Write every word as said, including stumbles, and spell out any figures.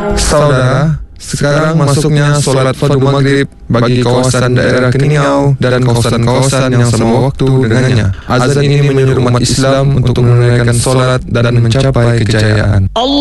Saudara, sekarang masuknya solat fardu maghrib bagi kawasan daerah Keninau dan kawasan-kawasan yang sama waktu dengannya. Azan ini menyuruh umat Islam untuk menunaikan solat dan mencapai kejayaan.